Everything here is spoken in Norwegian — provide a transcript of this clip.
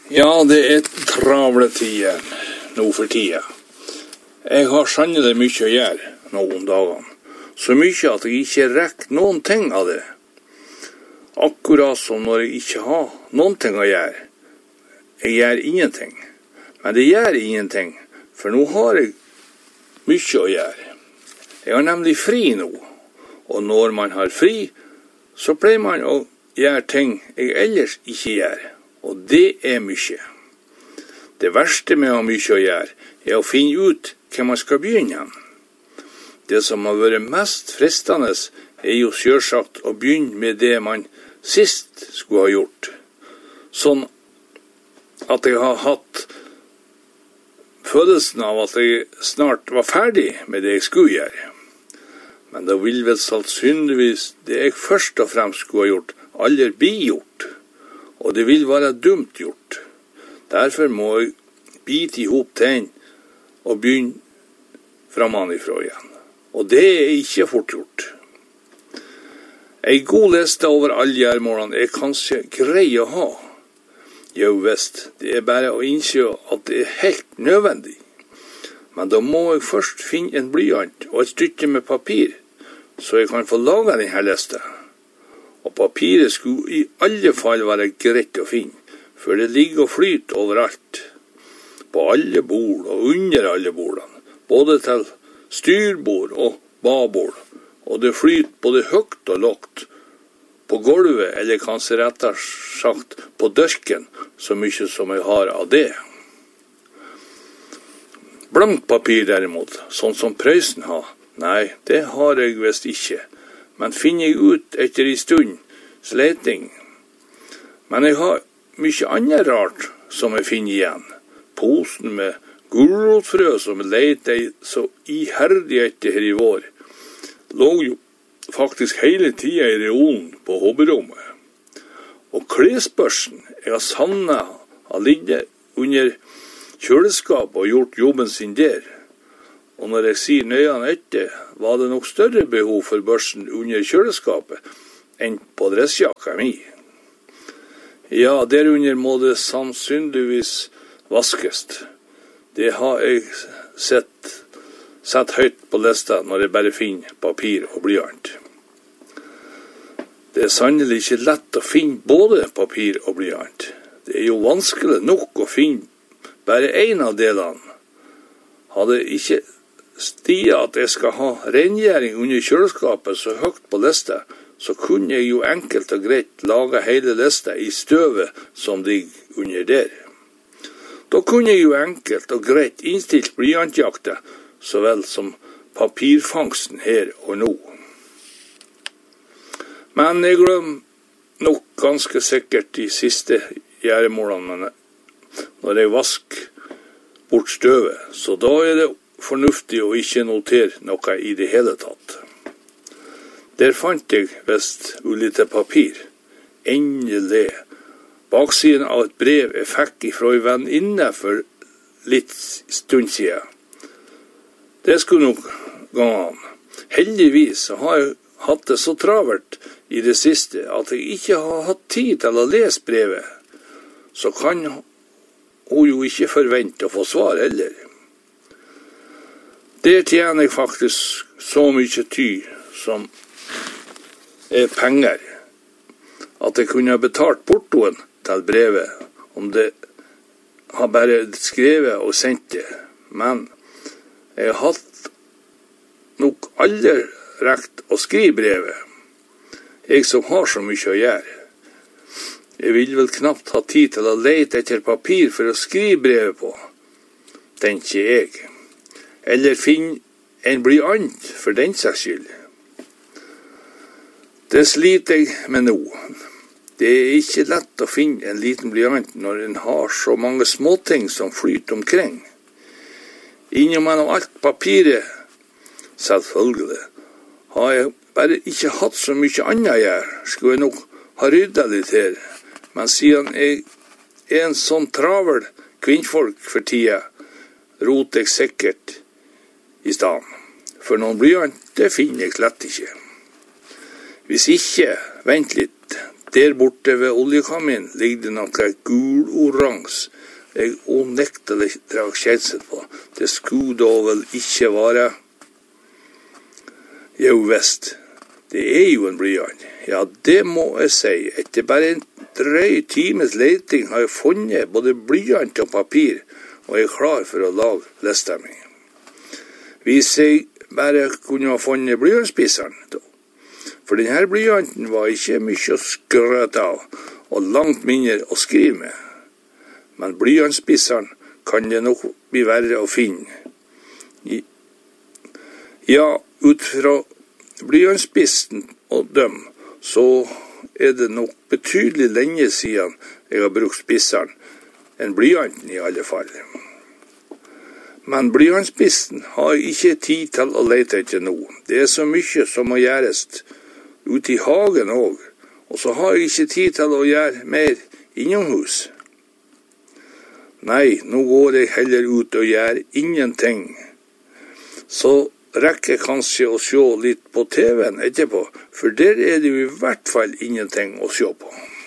Ja, det travle tider nå for tida. Jeg har sannelig mye å gjøre nå om dagene. Så mye at jeg ikke rekker noen ting av det. Akkurat som når jeg ikke har noen ting å gjøre. Jeg gjør ingenting. Men det gjør ingenting, for nå har jeg mye å gjøre. Jeg har nemlig fri nå. Og når man har fri, så pleier man å gjøre ting jeg ellers ikke gjør. Og det er mye. Det verste med å ha mye å gjøre, er å finne ut hva man skal begynne. Det som har vært mest fristende, er jo selvsagt å begynne med det man sist skulle ha gjort. Sånn at jeg har hatt følelsen av at jeg snart var ferdig med det jeg skulle gjøre. Men da vil vel sannsynligvis det jeg først og fremst skulle ha gjort, aldri bli gjort. Og det vil være dumt gjort. Derfor må jeg bite ihop tegn og begynne framanifra igjen. Og det er ikke fort gjort. En god liste over alle gjøremålene er kanskje grei å ha. Jo visst, det er bare å innse at det er helt nødvendig. Men da må jeg først finne en blyant og et stykke med papir, så jeg kan få laget denne lista. Og papiret skulle i alle fall være greit å finne, for det ligger og flyter overalt. På alle bord og under alle bordene, både til styrbord og babord. Og det flyter både høyt og lågt på gulvet, eller kanskje rettere sagt på dørken, så mye som jeg har av det. Blankt papir derimot, sånn som Prøysen har, nei, det har jeg visst ikke. Men finner jeg ut etter en stund sleting. Men jeg har mye annet rart som jeg finner igjen. Posen med gulrotfrø som jeg lette så iherdig etter her i vår, lå jo faktisk hele tida i reolen på hobberommet. Og klesbørsen jeg har savnet har ligget under kjøleskapet og gjort jobben sin der. Og når jeg sier nøyene etter, var det nok større behov for børsen under kjøleskapet enn på dressjakka mi. Ja, derunder må det sannsynligvis vaskes. Det har jeg sett høyt på lista når jeg bare finner papir og blyant. Det er sannelig ikke lett å finne både papir og blyant. Det er jo vanskelig nok å finne bare en av delene. Hadde ikke stia at jeg skal ha rengjøring under kjøleskapet så høyt på lista, så kunne jeg jo enkelt og greit lage hele lista i støvet som ligger under der. Da kunne jeg jo enkelt og greit innstilt blyantjakta, så vel som papirfangsten her og nå. Men jeg glemmer nok ganske sikkert de siste gjøremålene når jeg vasker bort støvet, så da er det fornuftig å ikke notere noe i det hele tatt. Der fant jeg visst ulite papir. Endelig. Baksiden av et brev jeg fikk ifra en venninne for litt stund siden. Det skulle nok gå an. Heldigvis har jeg hatt det så travelt i det siste at jeg ikke har hatt tid til å lese brevet. Så kan hun jo ikke forvente å få svar heller. Der tjener jeg faktisk så mye tid som er penger, at jeg kunne ha betalt portoen til brevet, om det har bare skrevet og sendt det. Men jeg har hatt nok aldri rekt å skrive brevet, jeg som har så mye å gjøre. Jeg vil vel knapt ha tid til å lete etter papir for å skrive brevet på, tenker jeg. Eller finne en blyant for den saks skyld. Det sliter jeg med nå. Det er ikke lett å finne en liten blyant når en har så mange småting som flyter omkring. Innimellom alt papiret, selvfølgelig, har jeg bare ikke hatt så mye annet å gjøre. Skulle jeg nok ha ryddet litt her. Men siden jeg er en sånn travel kvinnfolk for tida, roter jeg sikkert i stedet. For noen blyant, det finner jeg slett ikke. Hvis ikke, vent litt, Der borte ved oljekaminen ligger det noe gul-orange. Jeg unektelig drar kjensel på. Det skulle da vel ikke være. Jo, vest. Det jo en blyant. Ja, det må jeg si. Etter bare en drøy times leting har jeg funnet både blyant og papir, og jeg klar for å lage lestemming. Hvis jeg bare kunne ha funnet blyantspisseren, da. For denne blyanten var ikke mye å skrøte av, og langt mindre å skrive med. Men blyantspisseren kan det nok bli verre å finne. Ja, ut fra blyantspissen og dem, så det nok betydelig lenge siden jeg har brukt spisseren, en blyanten i alle fall. Men blyantspissen har ikke tid til å lete etter noe. Det så mye som må gjøres ute i hagen også, og så har jeg ikke tid til å gjøre mer innomhus. Nei, nå går jeg heller ut og gjør ingenting. Så rekker jeg kanskje å se litt på TV-en etterpå, for der det jo i hvert fall ingenting å se på.